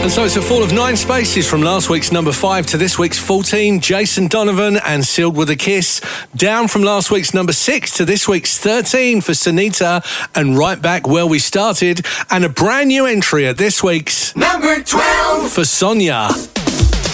And so it's a fall of 9 spaces from last week's number 5 to this week's 14. Jason Donovan and Sealed with a Kiss. Down from last week's number 6 to this week's 13 for Sunita and right back where we started. And a brand new entry at this week's number 12 for Sonia.